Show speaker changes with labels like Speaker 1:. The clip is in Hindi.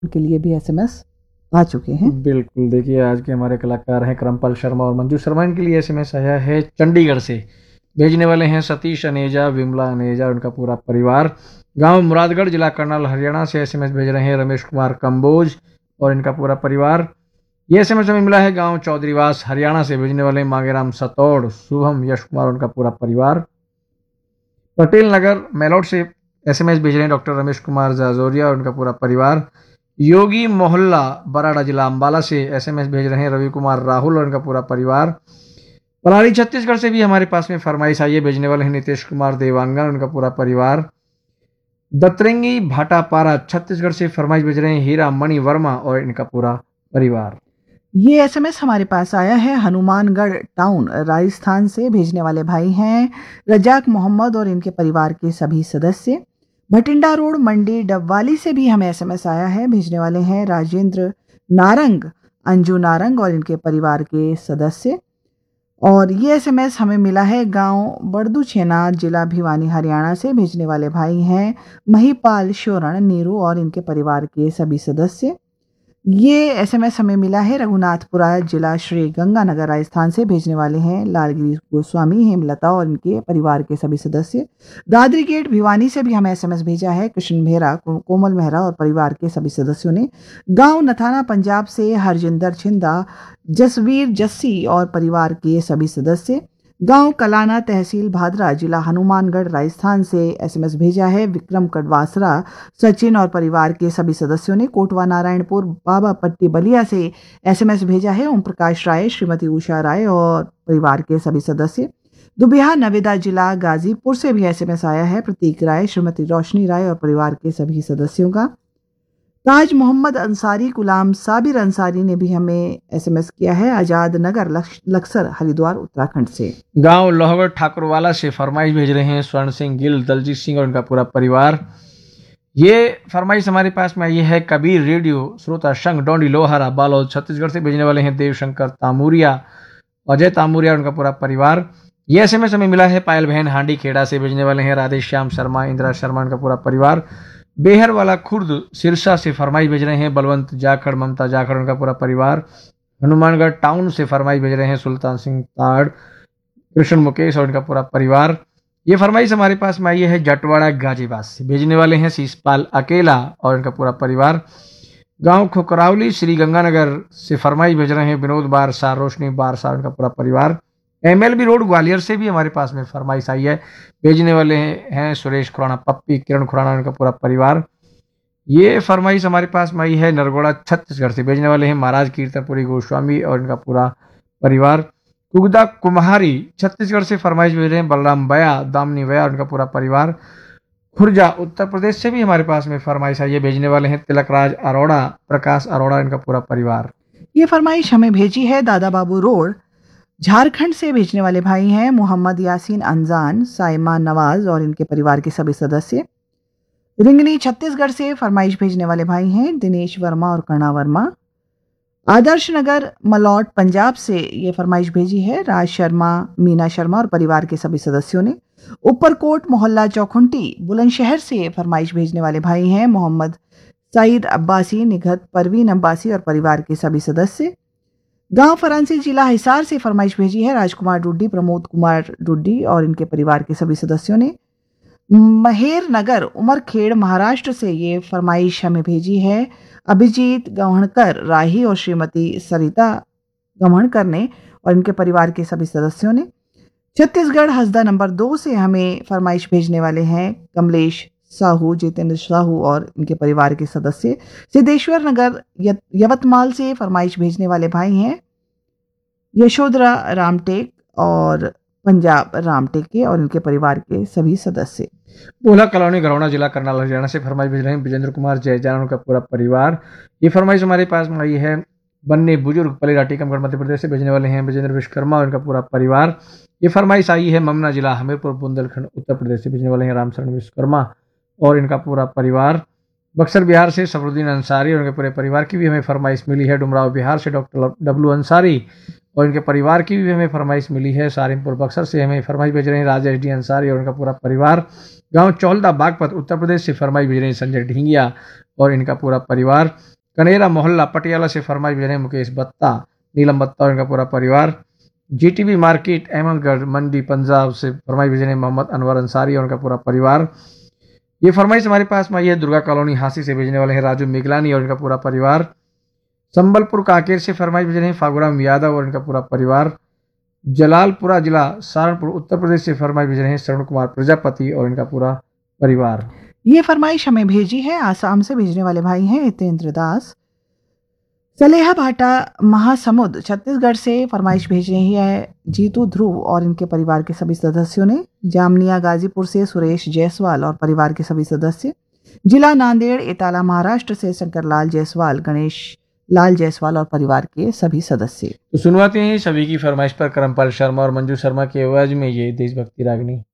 Speaker 1: के लिए भी एसएमएस आ चुके हैं।
Speaker 2: बिल्कुल, देखिए आज के हमारे कलाकार हैं क्रमपाल शर्मा और मंजू शर्मा। इनके लिए एसएमएस आया है चंडीगढ़ से। भेजने वाले हैं सतीश अनेजा, विमला अनेजा और उनका पूरा परिवार। गांव मुरादगढ़, जिला करनाल, हरियाणा से एसएमएस भेज रहे हैं रमेश कुमार कंबोज और इनका पूरा परिवार। ये एसएमएस हमें मिला है गांव चौधरीवास, हरियाणा से। भेजने वाले मांगेराम सतौड़, शुभम, यश कुमार और उनका पूरा परिवार। पटेल नगर मेलोड से एसएमएस भेज रहे हैं डॉक्टर रमेश कुमार जाजोरिया और उनका पूरा परिवार। योगी मोहल्ला, बराड़ा, जिला अंबाला से एसएमएस भेज रहे हैं रवि कुमार राहुल और उनका पूरा परिवार। पलारी छत्तीसगढ़ से भी हमारे पास में फरमाइश आई है। भेजने वाले हैं नितेश कुमार देवांगन और उनका पूरा परिवार। दतरंगी भाटापारा छत्तीसगढ़ से फरमाइश भेज रहे हैं हीरा मणि वर्मा और इनका पूरा परिवार।
Speaker 1: ये एसएमएस हमारे पास आया है हनुमानगढ़ टाउन राजस्थान से। भेजने वाले भाई हैं रजाक मोहम्मद और इनके परिवार के सभी सदस्य। भटिंडा रोड मंडी डबवाली से भी हमें एसएमएस आया है। भेजने वाले हैं राजेंद्र नारंग, अंजू नारंग और इनके परिवार के सदस्य। और ये एसएमएस हमें मिला है गांव बड़दू छेना, जिला भिवानी, हरियाणा से। भेजने वाले भाई हैं महिपाल शोरण, नीरू और इनके परिवार के सभी सदस्य। ये एसएमएस हमें मिला है रघुनाथपुरा, जिला श्री गंगानगर, राजस्थान से। भेजने वाले हैं लालगिरी गोस्वामी, हेमलता और इनके परिवार के सभी सदस्य। दादरी गेट भिवानी से भी हमें एसएमएस भेजा है कृष्ण मेहरा, कोमल मेहरा और परिवार के सभी सदस्यों ने। गांव नथाना पंजाब से हरजिंदर छिंदा, जसवीर जस्सी और परिवार के सभी सदस्य। गांव कलाना, तहसील भादरा, जिला हनुमानगढ़, राजस्थान से एसएमएस भेजा है विक्रम कड़वासरा, सचिन और परिवार के सभी सदस्यों ने। कोटवा नारायणपुर, बाबा पट्टी, बलिया से एसएमएस भेजा है ओम प्रकाश राय, श्रीमती उषा राय और परिवार के सभी सदस्य। दुबिहा नवेदा, जिला गाजीपुर से भी एसएमएस आया है प्रतीक राय, श्रीमती रोशनी राय और परिवार के सभी सदस्यों का। ताज मोहम्मद अंसारी, गुलाम साबिर अंसारी ने भी हमें एसएमएस किया है आजाद नगर, लक्सर, हरिद्वार, उत्तराखंड से।
Speaker 2: गांव लोहगढ़ ठाकुरवाला से फरमाइश भेज रहे हैं स्वर्ण सिंह गिल, दलजीत सिंह और उनका पूरा परिवार। ये फरमाइश हमारे पास में आई है कबीर रेडियो श्रोता संघ, डोंडी लोहारा, बालोद, छत्तीसगढ़ से। भेजने वाले हैं देवशंकर तामूरिया, अजय तामूरिया और उनका पूरा परिवार। ये एसएमएस हमें मिला है पायल बहन हांडी खेड़ा से। भेजने वाले हैं राधे श्याम शर्मा, इंदिरा शर्मा, उनका पूरा परिवार। बेहर वाला खुर्द सिरसा से फरमाइश भेज रहे हैं बलवंत जाखड़, ममता जाखड़, उनका पूरा परिवार। हनुमानगढ़ टाउन से फरमाइश भेज रहे हैं सुल्तान सिंह ताड़, कृष्ण मुकेश और उनका पूरा परिवार। ये फरमाइश हमारे पास में आई है जटवाड़ा गाजीबाद से। भेजने वाले हैं शीशपाल अकेला और उनका पूरा परिवार। गांव खुकरावली, श्री गंगानगर से फरमाइश भेज रहे हैं विनोद बारसा, रोशनी बारसा, उनका पूरा परिवार। एमएलबी रोड ग्वालियर से भी हमारे पास में फरमाइश आई है। भेजने वाले हैं सुरेश खुराना, पप्पी, किरण खुराना, उनका पूरा परिवार। ये फरमाइश हमारे पास में आई है नरगोड़ा छत्तीसगढ़ से। भेजने वाले हैं महाराज कीर्तनपुरी गोस्वामी और इनका पूरा परिवार। कुगदा कुम्हारी छत्तीसगढ़ से फरमाइश भेज रहे हैं बलराम बया, दामनी बया और उनका पूरा परिवार। खुर्जा उत्तर प्रदेश से भी हमारे पास में फरमाइश आई है। भेजने वाले हैं तिलकराज अरोड़ा, प्रकाश अरोड़ा, इनका पूरा परिवार।
Speaker 1: ये फरमाइश हमें भेजी है दादा बाबू रोड, झारखंड से। भेजने वाले भाई हैं मोहम्मद यासीन अंजान, साइमा नवाज और इनके परिवार के सभी सदस्य। रिंगनी छत्तीसगढ़ से फरमाइश भेजने वाले भाई हैं दिनेश वर्मा और कर्णा वर्मा। आदर्श नगर मलौट पंजाब से ये फरमाइश भेजी है राज शर्मा, मीना शर्मा और परिवार के सभी सदस्यों ने। ऊपरकोट मोहल्ला चौखुंटी बुलंदशहर से फरमाइश भेजने वाले भाई हैं मोहम्मद सईद अब्बासी, निघत परवीन अब्बासी और परिवार के सभी सदस्य। गांव फरांसी, जिला हिसार से फरमाइश भेजी है राजकुमार डुड्डी, प्रमोद कुमार डुड्डी और इनके परिवार के सभी सदस्यों ने। महेर नगर उमरखेड़ महाराष्ट्र से ये फरमाइश हमें भेजी है अभिजीत गवहणकर राही और श्रीमती सरिता गवहणकर ने और इनके परिवार के सभी सदस्यों ने। छत्तीसगढ़ हसदा नंबर 2 से हमें फरमाइश भेजने वाले हैं कमलेश साहू, जितेंद्र साहू और इनके परिवार के सदस्य। सिद्धेश्वर नगर यवतमाल से फरमाइश भेजने वाले भाई हैं यशोधरा रामटेक और पंजाब रामटेक के और इनके परिवार के सभी सदस्य।
Speaker 2: बोला कॉलोनी, गरौना, जिला करनाल, हरियाणा से फरमाइश भेज रहे हैं विजेंद्र कुमार जयजान, उनका पूरा परिवार। ये फरमाइश हमारे पास में आई है बन्ने बुजुर्ग, पलेरा, टीकमगढ़, मध्य प्रदेश से। भेजने वाले हैं विजेंद्र विश्वकर्मा और इनका पूरा परिवार। ये फरमाइश आई है ममना, जिला हमीरपुर, बुंदेलखंड, उत्तर प्रदेश से। भेजने वाले हैं रामशरण विश्वकर्मा और इनका पूरा परिवार। बक्सर बिहार से सफरुद्दीन अंसारी और उनके पूरे परिवार की भी हमें फरमाइश मिली है। डुमराव बिहार से डॉक्टर डब्लू अंसारी और इनके परिवार की भी हमें फरमाइश मिली है। सारिमपुर बक्सर से हमें फरमाइश भेज रहे हैं राजेश डी अंसारी और इनका पूरा परिवार। गांव चौलदा बागपत उत्तर प्रदेश से फरमाइश भेज रहे हैं संजय ढींगिया और इनका पूरा परिवार। कनेरा मोहल्ला पटियाला से फरमाइश भेज रहे हैं मुकेश बत्ता, नीलम बत्ता और इनका पूरा परिवार। जीटीबी मार्केट अहमदगढ़ मंडी पंजाब से फरमाइश भेज रहे हैं मोहम्मद अनवर अंसारी और उनका पूरा परिवार। ये फरमाइश हमारे पास में आई है दुर्गा कॉलोनी हांसी से भेजने वाले हैं राजू मिगलानी और इनका पूरा परिवार। संबलपुर काकेर से फरमाइश भेज रहे हैं फागुराम यादव और इनका पूरा परिवार। जलालपुरा जिला सहारनपुर उत्तर प्रदेश से फरमाइश भेज रहे हैं श्रवण कुमार प्रजापति और इनका पूरा परिवार।
Speaker 1: ये फरमाइश हमें भेजी है आसाम से भेजने वाले भाई हैं हितेंद्र दास। सलेहा भाटा महासमुंद छत्तीसगढ़ से फरमाइश भेज रही है जीतू ध्रुव और इनके परिवार के सभी सदस्यों ने। जामनिया गाजीपुर से सुरेश जायसवाल और परिवार के सभी सदस्य। जिला नांदेड़ इटाला महाराष्ट्र से शंकरलाल जायसवाल, गणेश लाल जायसवाल और परिवार के सभी सदस्य।
Speaker 2: तो सुनवाते हैं सभी की फरमाइश पर करमपाल शर्मा और मंजू शर्मा की आवाज में ये देशभक्ति रागनी।